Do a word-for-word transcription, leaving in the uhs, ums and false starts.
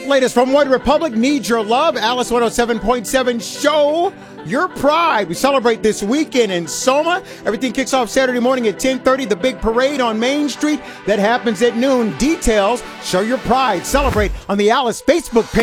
Latest from One Republic, Need Your Love, Alice one oh seven point seven, Show Your Pride. We celebrate this weekend in Soma. Everything kicks off Saturday morning at ten thirty. The big parade on Main Street that happens at noon. Details, Show Your Pride. Celebrate on the Alice Facebook page.